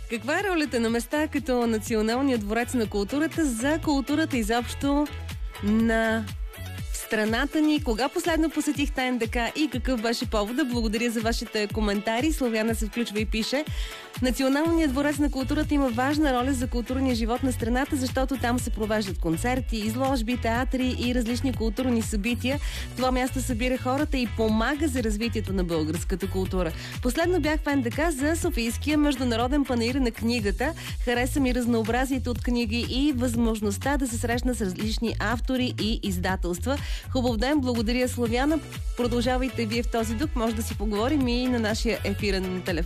Каква е ролята на места като Националния дворец на културата за културата изобщо на страната ни? Кога последно посетихте НДК и какъв беше повода? Благодаря за вашите коментари. Славяна се включва и пише: Националният дворец на културата има важна роля за културния живот на страната, защото там се провеждат концерти, изложби, театри и различни културни събития. Това място събира хората и помага за развитието на българската култура. Последно бях в НДК за Софийския международен панаир на книгата. Хареса ми разнообразието от книги и възможността да се срещна с различни автори и издателства. Хубав ден, благодаря, Славяна. Продължавайте вие в този дух, може да си поговорим и на нашия ефирен телефон.